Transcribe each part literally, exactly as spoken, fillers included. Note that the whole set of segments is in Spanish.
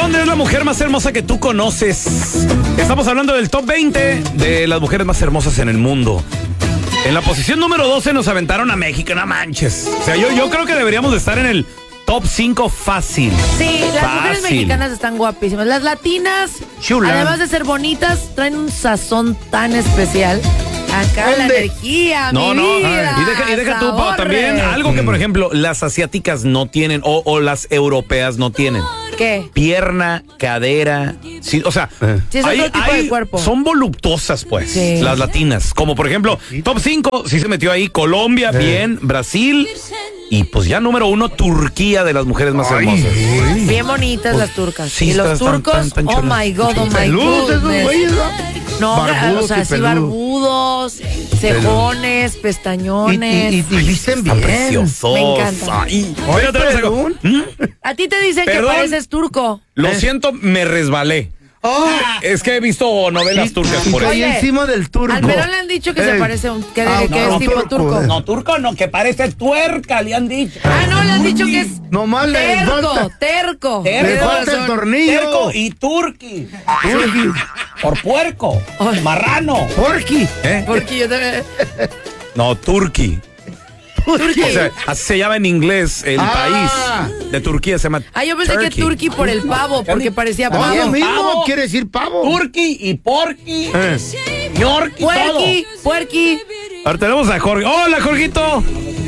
dónde es la mujer más hermosa que tú conoces? Estamos hablando del top veinte de las mujeres más hermosas en el mundo. En la posición número doce nos aventaron a México, no manches. O sea, yo, yo creo que deberíamos de estar en el top cinco fácil. Sí, las fácil. mujeres mexicanas están guapísimas. Las latinas, Chula. además de ser bonitas, traen un sazón tan especial. Acá la ¿Dónde? energía, No, mi no. vida, Y deja, y deja tú, Pau, sabor. también algo que, por ejemplo, las asiáticas no tienen o, o las europeas no tienen. ¿Qué? Pierna, cadera, sí, o sea, Sí, es otro tipo de cuerpo. son voluptuosas, pues, Sí. las latinas. Como por ejemplo, top cinco, sí se metió ahí Colombia, Sí. bien, Brasil, y pues ya número uno, Turquía, de las mujeres más Ay, hermosas. uy. Bien bonitas las turcas. sí, y los están tan- turcos, tan- tan oh chulas. my God, oh my Peludos esos goodness. güeyes, ¿no? No, Barbudos o sea, y sí, peludos. barbudos, cejones, Y, pestañones. y, y, y visten Están bien. preciosos. Me encanta. Ay, Oye, espérate, espérate, perdón. ¿Mm? A ti te dicen ¿Perdón? que pareces turco. Lo Eh. siento, me resbalé. Oh, Es que he visto novelas turcas y por caí eso. Oye, encima del turco. Al Perón le han dicho que se Ey. parece un, que, Ah, que no, es tipo turco, turco. eh. No, turco no, que parece tuerca, le han dicho. Ah, no, le han dicho que es Nomás le terco, falta, terco. Terco. le Tienes falta el razón. tornillo. Terco y turqui. Turqui. Por puerco. Ay. Marrano. Porky. ¿Eh? Porque yo también. No, turqui. Turqui. O sea, así se llama en inglés el Ah. país de Turquía, se llama Ah, yo pensé que turqui por el pavo, porque parecía No, pavo. lo mismo, Pavo. quiere decir pavo. Turqui y porqui, Eh. ñorqui, Puerqui, puerqui. todo. Ahora tenemos a Jorge. Hola, Jorgito.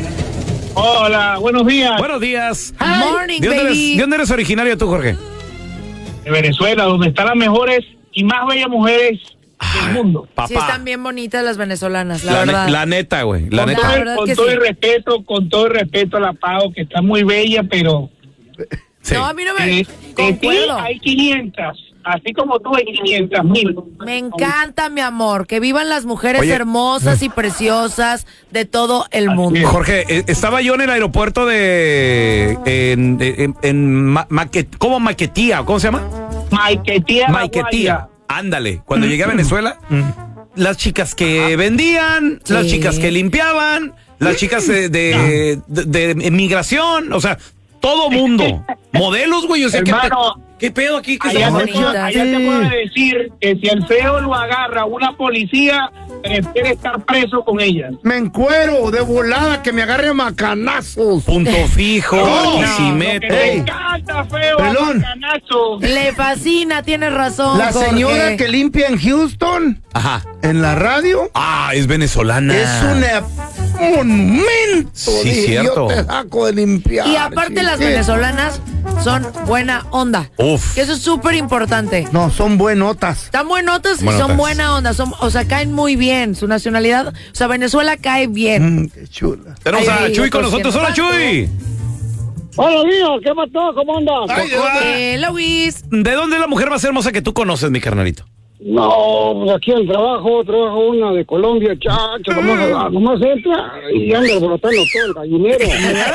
Hola, buenos días. Buenos días. Morning, ¿De dónde, eres, baby. ¿De dónde eres originario tú, Jorge? De Venezuela, donde están las mejores y más bellas mujeres del mundo. Papá. Sí, están bien bonitas las venezolanas, la, la, ne- verdad. la neta, güey. La Con neta. la Con- verdad con que todo sí. el respeto, con todo el respeto a la Pau, que está muy bella, pero Sí. No, a mí no me de, de ti concuerdo. hay quinientas, así como tú hay quinientas mil. Me encanta, mi amor, que vivan las mujeres Oye. hermosas y preciosas de todo el mundo. Jorge, eh, estaba yo en el aeropuerto de. En, en, en Ma- Maque- ¿Cómo Maquetía? ¿Cómo se llama? Maiquetía. Maquetía. Ándale. Cuando llegué a Venezuela, las chicas que vendían, las Sí. chicas que limpiaban, las chicas de, de, de, de migración, o sea, todo mundo. Modelos, güey. O sea, ¿qué, Hermano, pe- ¿qué pedo aquí? ¿Qué Allá, se- te, puedo- allá te puedo decir que si el feo lo agarra una policía, prefiere estar preso con ellas. Me encuero de volada que me agarre a macanazos. Punto fijo, No, Barquisimeto. Que te Ey. encanta, feo, Pelón. bacanazo. Le fascina, tienes razón. La Jorge. señora que limpia en Houston, Ajá. en la radio, Ah, es venezolana. es una monumento. Sí, de- cierto. Yo te saco de limpiar. Y aparte las chiquito. venezolanas son buena onda. Uf. Que eso es súper importante. No, son buenotas. Están buenotas y Buenotas. son buena onda. Son, o sea, caen muy bien. Su nacionalidad, o sea, Venezuela cae bien. Mm, qué chula. Tenemos Ay, a Chuy con otros nosotros. que no Hola, tanto. Chuy. Hola, mío, ¿qué pasó? ¿Cómo andas? Ay, de verdad. Eh, Luis. ¿De dónde es la mujer más hermosa que tú conoces, mi carnalito? No, pues aquí en el trabajo, trabajo una de Colombia, chacho, nomás, nomás entra y anda alborotando todo el gallinero.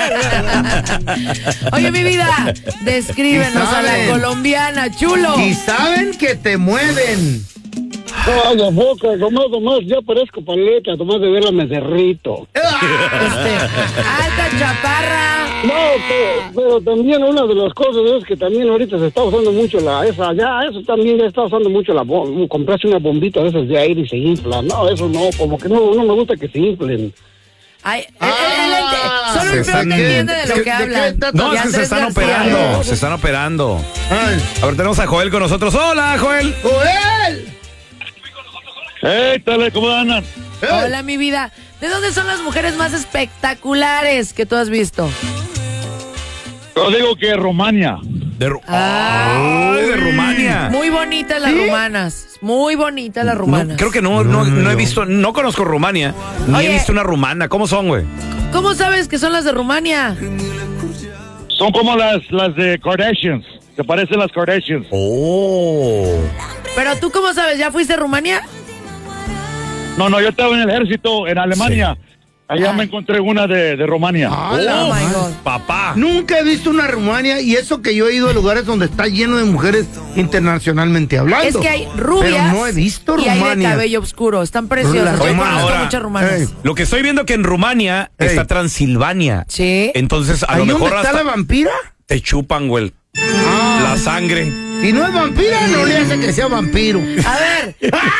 Oye, mi vida, descríbenos a la saben. colombiana, chulo. Y saben que te mueven. Ay, la boca, nomás, nomás, ya parezco paleta, nomás de verla me derrito. Este, alta chaparra. No, pero, pero también una de las cosas es que también ahorita se está usando mucho la, esa, ya, eso también ya está usando mucho la bomba, comprarse una bombita de esas de aire y se infla. No, eso no, como que no, no me gusta que se inflen. Ay, él- él- él- Ah, solo se el feo están- entiende de lo ¿de que qué hablan. trata? No, Y es que se Andrés están García. operando. Se están operando. Ay, A ver, tenemos a Joel con nosotros. Hola, Joel. Joel. ¡Ey, tal, cómo andan! Hola, mi vida. ¿De dónde son las mujeres más espectaculares que tú has visto? Yo digo que Rumania. De, Ru- Ah. Ay, de Rumania. Muy bonitas las ¿Sí? rumanas. Muy bonitas las No, rumanas. creo que no, no, no he visto, no conozco Rumania, ni Oye. he visto una rumana. ¿Cómo son, güey? ¿Cómo sabes que son las de Rumania? Son como las, las de Kardashians. Se parecen las Kardashians. Oh. Pero tú, ¿cómo sabes? ¿Ya fuiste a Rumania? No, no, yo estaba en el ejército en Alemania. Allá Ah. me encontré una de, de Rumania. Ah, la Oh, my madre. God. Papá. Nunca he visto una Rumania y eso que yo he ido a lugares donde está lleno de mujeres internacionalmente hablando. Es que hay rubias Pero no he visto y hay de Rumania. cabello oscuro. Están preciosas. Las Yo rumanas. conozco Ahora, muchas rumanas. ey. Lo que estoy viendo que en Rumania Ey. está Transilvania. Sí. Entonces, a ¿Ahí lo donde mejor está hasta la vampira? te chupan, güey. Ah. La sangre. Si no es vampira, no le hace que sea vampiro. A ver.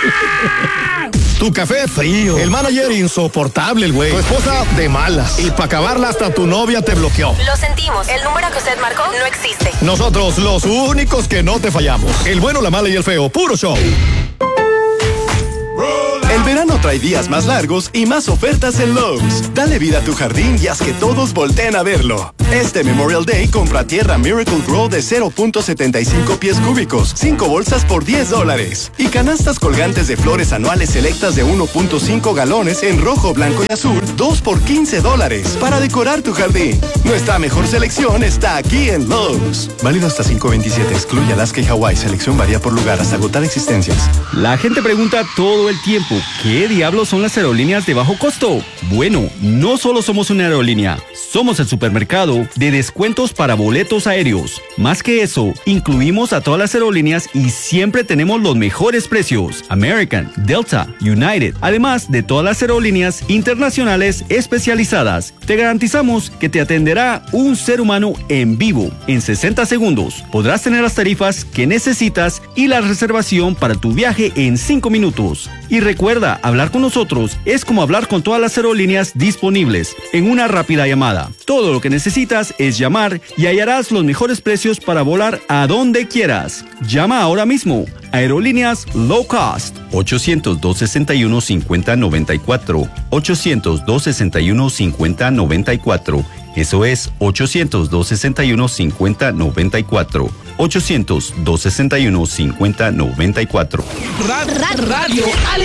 Tu café frío. El manager insoportable, el güey. Tu esposa de malas. Y para acabarla hasta tu novia te bloqueó. Lo sentimos. El número que usted marcó no existe. Nosotros, los únicos que no te fallamos. El bueno, la mala y el feo. Puro show. El verano trae días más largos y más ofertas en Lowe's. Dale vida a tu jardín y haz que todos volteen a verlo. Este Memorial Day compra tierra Miracle Grow de cero punto setenta y cinco pies cúbicos, cinco bolsas por diez dólares. Y canastas colgantes de flores anuales selectas de uno punto cinco galones en rojo, blanco y azul, dos por quince dólares. Para decorar tu jardín. Nuestra mejor selección está aquí en Lowe's. Válido hasta cinco veintisiete. Excluye Alaska y Hawái. Selección varía por lugar hasta agotar existencias. La gente pregunta todo el tiempo, ¿qué diablos son las aerolíneas de bajo costo? Bueno, no solo somos una aerolínea, somos el supermercado de descuentos para boletos aéreos. Más que eso, incluimos a todas las aerolíneas y siempre tenemos los mejores precios. American, Delta, United, además de todas las aerolíneas internacionales especializadas. Te garantizamos que te atenderá un ser humano en vivo. En sesenta segundos podrás tener las tarifas que necesitas y la reservación para tu viaje en cinco minutos. Y recuerda, hablar con nosotros es como hablar con todas las aerolíneas disponibles en una rápida llamada. Todo lo que necesitas es llamar y hallarás los mejores precios para volar a donde quieras. Llama ahora mismo. Aerolíneas Low Cost. ochocientos, dos sesenta y uno, cincuenta noventa y cuatro. ochocientos, dos sesenta y uno, cincuenta noventa y cuatro. Eso es ochocientos, dos sesenta y uno, cincuenta noventa y cuatro. ochocientos, dos sesenta y uno, cincuenta noventa y cuatro. Radio